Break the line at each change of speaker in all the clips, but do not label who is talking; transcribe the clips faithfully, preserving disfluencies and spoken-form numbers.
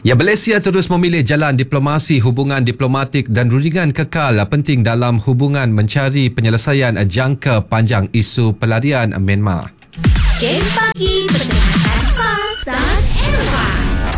Ya, Malaysia terus memilih jalan diplomasi, hubungan diplomatik dan rundingan kekal penting dalam hubungan mencari penyelesaian jangka panjang isu pelarian Myanmar.
Geng Pagi Pertengahkan Fas dan Elwa.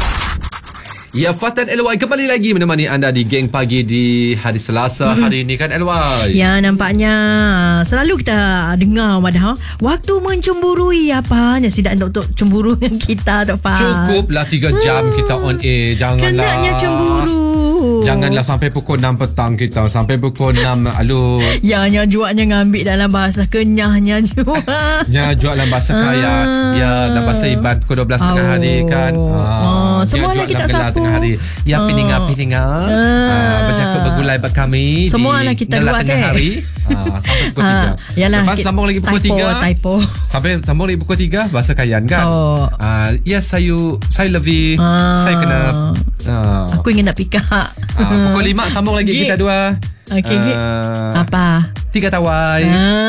Ya, Fas dan Elwai kembali lagi menemani anda di Geng Pagi di hari Selasa hmm. hari ini kan, Elwai?
Ya, nampaknya selalu kita dengar Madah, waktu mencemburui apanya sidak untuk cemburu dengan kita, Tok Fas.
Cukuplah tiga jam kita on air. Janganlah
Kenaknya cemburu.
Janganlah sampai pukul enam petang kita, sampai pukul enam alut.
Ya, nya juaknya ngambil dalam bahasa kenyahnya juak.
Ya, jual dalam bahasa kaya. Ya, dalam bahasa Iban pukul dua belas tengah
oh.
hari kan.
Oh, semua lagi tak sapu.
Tengah hari. Ya, pininga-pininga. Uh, bercakap bergulai buat kami.
Semua lah kita buat
tengah hari. Uh, sampai pukul tiga.
Yalah,
lepas sambung lagi pukul
typo,
tiga.
Typo.
Sampai sambung lagi pukul tiga. Bahasa Kayan kan.
Oh.
Uh, ya, saya saya lebih.
Ah.
Saya kena. Uh,
Aku ingin nak pikak.
Uh, pukul lima sambung lagi kita dua.
Okey, uh, apa?
Tiga tawai.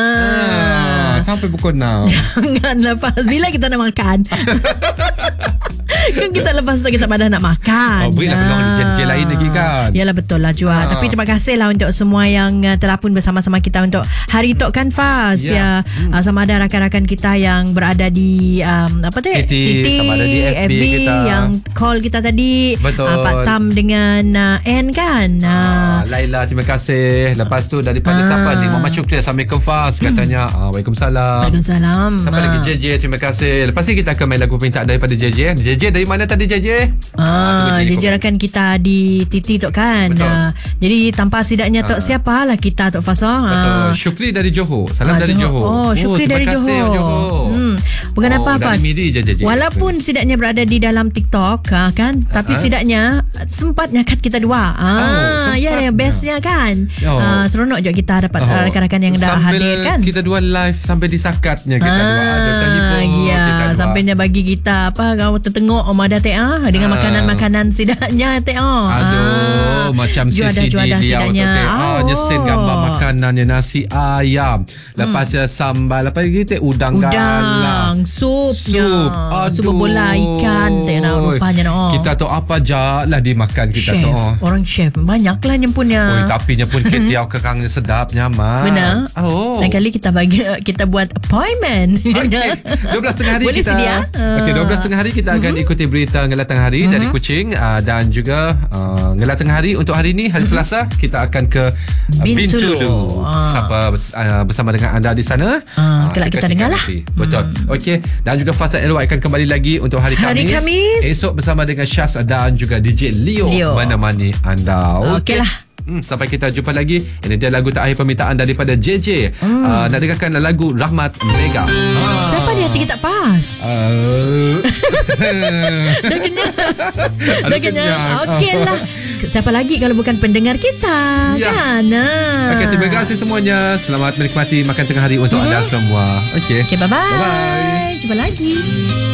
Ah.
Uh, sampai pukul enam.
Jangan lepas. Bila kita nak makan? Kan kita lepas tu kita pada nak makan.
Oh, berilah peluang di J J lain lagi kan.
Yalah, betul lah Jua.
Ha.
Tapi terima kasih lah untuk semua yang uh, terapun bersama-sama kita untuk Hari Tok kan Fas.
Ya.
Ya. Hmm. Uh, sama ada rakan-rakan kita yang berada di um, apa tu?
K T, sama ada di F B kita.
Yang call kita tadi.
Betul.
Uh, Pak Tam dengan uh, N kan. Uh,
Ah, Laila, terima kasih. Lepas tu daripada
Ah.
siapa ni? Mama Cukli, Assalamualaikum Fas. Katanya, ah, Waalaikumsalam.
Waalaikumsalam.
Siapa
Ah.
lagi? J J, terima kasih. Lepas ni kita akan main lagu permintaan daripada J J. J J dari mana tadi J J?
Ah, dia rakan kita di Titi Tok kan. Uh, jadi tanpa sidaknya Tok,
Ah.
siapalah kita Tok Fas.
Betul. Syukri dari Johor. Salam
Ah,
dari Johor.
Oh, Syukri
terima
dari
kasih,
Johor.
Johor.
Hmm. Bukan
Oh,
apa
dari
Fas.
Miri je, J J.
Walaupun sidaknya berada di dalam TikTok ah, kan, tapi
Ah.
sidaknya sempat nyakat kita dua. Ah,
Oh,
ya, ya,
sempatnya.
bestnya kan.
Oh.
Ah, seronok juga kita dapat
Oh.
ah, rakan-rakan yang dah
sambil
hadir kan.
kita dua live sampai disakatnya kita dua ada terhibur
ya,
kita dua.
sampainya bagi kita apa kau tertengok Omada teh ah dengan
Ah.
makanan-makanan sidaknya teh oh.
Aduh, macam C C D dia
sidaknya.
oh, nyesin gambar makanannya nasi ayam. Lepas hmm. sambal apa lagi teh udang,
Udang,
galang.
supnya.
Sup.
Sup bola ikan teh nah, rupanya no.
Kita tahu apa je lah dimakan kita
chef,
tu.
orang chef banyaklah nyempunnya.
Oh, tapi nyempun ketiau kekangnya sedap nyaman.
Benar.
Oh.
Lain kali kita bagi kita buat appointment.
Okey, dua belas tengah hari
Boleh
kita.
sedia?
Okey, dua belas tengah hari kita akan
uh-huh. ikuti
berita Ngela Tengah Hari uh-huh. dari Kuching uh, dan juga uh, Ngela Tengah Hari untuk hari ini hari uh-huh. Selasa kita akan ke uh,
Bintulu.
Bintulu.
Ah.
Siapa uh, bersama dengan anda di sana?
Ah, kelak kita dengarlah.
Betul. Hmm. Okey, dan juga Fas dan Elwai akan kembali lagi untuk hari,
Hari
Khamis.
Khamis.
Esok bersama dengan Syaz dan juga D J Leo,
Leo.
menemani anda.
Okey lah.
Hmm, sampai kita jumpa lagi. Ini dia lagu terakhir permintaan daripada J J. Hmm. Uh, nak dengarkan lagu Rahmat Mega.
Ah. Siapa dia hati kita pas?
Uh.
Dah kenyang.
Ada
Dah kenyang.
kenyang.
Okey lah. Siapa lagi kalau bukan pendengar kita
Ya.
kan? Ah.
Okey, terima kasih semuanya. Selamat menikmati makan tengah hari untuk hmm. anda semua. Okey.
Okey, bye-bye.
Bye-bye.
Jumpa lagi.